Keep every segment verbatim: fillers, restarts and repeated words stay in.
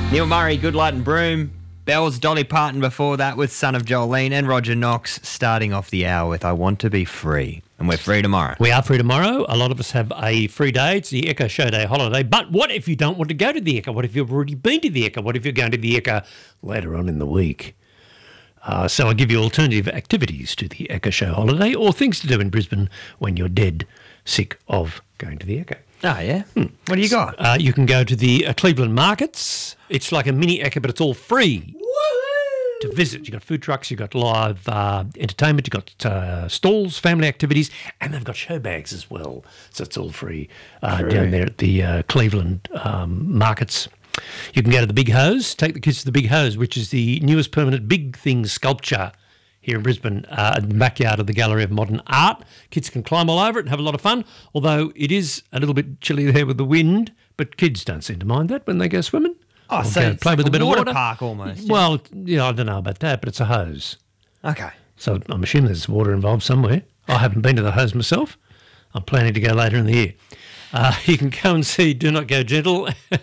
Neil Murray, Good Light and Broom. Bells, Dolly Parton before that with Son of Jolene, and Roger Knox starting off the hour with I Want to Be Free. And we're free tomorrow. We are free tomorrow. A lot of us have a free day. It's the Echo Show Day holiday. But what if you don't want to go to the Echo? What if you've already been to the Echo? What if you're going to the Echo later on in the week? Uh, so I give you alternative activities to the Echo Show holiday, or things to do in Brisbane when you're dead sick of going to the Echo. Oh, yeah? Hmm. What do you got? Uh, you can go to the uh, Cleveland markets. It's like a mini Echo, but it's all free Woohoo! to visit. You've got food trucks, you've got live uh, entertainment, you've got uh, stalls, family activities, and they've got show bags as well. So it's all free uh, down there at the uh, Cleveland um, markets. You can go to the Big Hose, take the kids to the Big Hose, which is the newest permanent Big Things sculpture here in Brisbane, uh, in the backyard of the Gallery of Modern Art. Kids can climb all over it and have a lot of fun, although it is a little bit chilly there with the wind, but kids don't seem to mind that when they go swimming. Oh, Or so go it's play like with a a bit water of water. park almost. Yeah. Well, yeah, I don't know about that, but it's a hose. Okay. So I'm assuming there's water involved somewhere. I haven't been to the hose myself. I'm planning to go later in the year. Uh, you can go and see Do Not Go Gentle at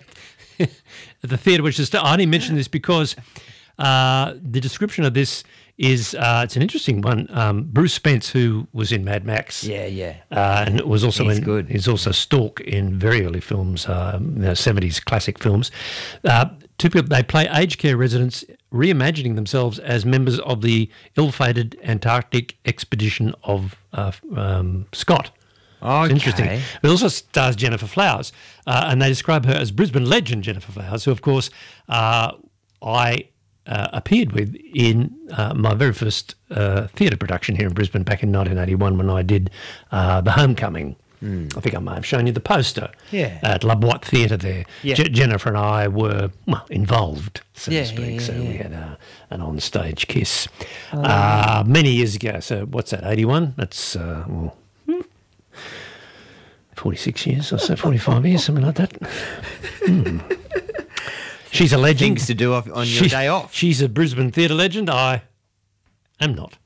the theatre, which is... I only mention this because uh, the description of this is... Uh, it's an interesting one. Um, Bruce Spence, who was in Mad Max... Yeah, yeah. Uh, and was also He's in, good. He's also Stork in very early films, um, you know, seventies classic films. Uh, two people, they play aged care residents reimagining themselves as members of the ill-fated Antarctic expedition of uh, um, Scott. Okay. It's interesting. It also stars Jennifer Flowers, uh, and they describe her as Brisbane legend Jennifer Flowers, who, of course, uh, I uh, appeared with in uh, my very first uh, theatre production here in Brisbane back in nineteen eighty-one when I did uh, The Homecoming. Mm. I think I may have shown you the poster Yeah. at La Boite Theatre there. Yeah. Je- Jennifer and I were well, involved, so Yeah, to speak. yeah, yeah, so yeah. we had a, an on-stage kiss uh, many years ago. So what's that, eighty-one? That's, uh, well... forty-six years or so, forty-five years, something like that. Hmm. She's a legend. Things to do off, on your She- day off. She's a Brisbane theatre legend. I am not.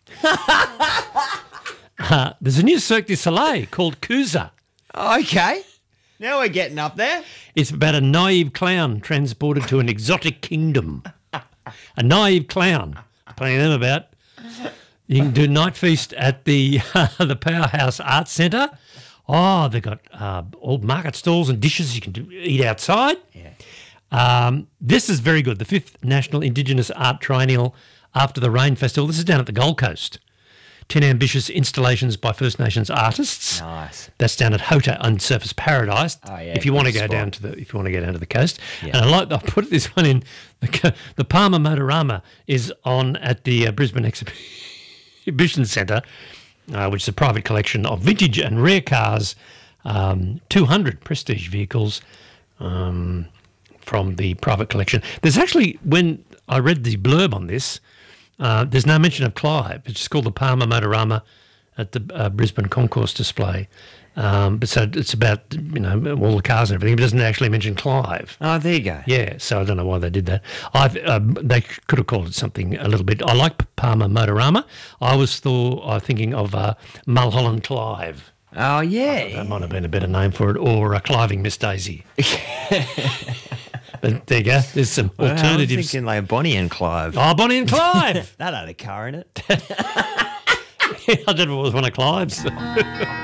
uh, there's a new Cirque du Soleil called Kuza. Okay. Now we're getting up there. It's about a naive clown transported to an exotic kingdom. A naive clown. Playing them about. You can do night feast at the the Powerhouse Arts Centre. Oh, they've got uh, all market stalls and dishes you can do, eat outside. Yeah. Um, this is very good. The fifth National Indigenous Art Triennial After the Rain Festival. This is down at the Gold Coast. Ten ambitious installations by First Nations artists. Nice. That's down at Hota on Surfers Paradise. Oh, yeah, if you want to good go spot. down to the, if you want to go down to the coast, Yeah. and I like, I put this one in. The, the Palmer Motorama is on at the uh, Brisbane Exhibition Centre, uh, which is a private collection of vintage and rare cars, um, two hundred prestige vehicles um, from the private collection. There's actually, when I read the blurb on this, uh, there's no mention of Clive. It's called the Palmer Motorama at the uh, Brisbane Concourse display. Um, but so it's about, you know, all the cars and everything, but it doesn't actually mention Clive. Oh, there you go. Yeah, so I don't know why they did that. I've, um, they could have called it something a little bit. I like Palmer Motorama. I was thought, uh, thinking of uh, Mulholland Clive. Oh, yeah. That might have been a better name for it, or uh, Cliving Miss Daisy. But there you go. There's some Well, I was alternatives. thinking like Bonnie and Clive. Oh, Bonnie and Clive. That had a car in it. I don't know if it was one of Clive's.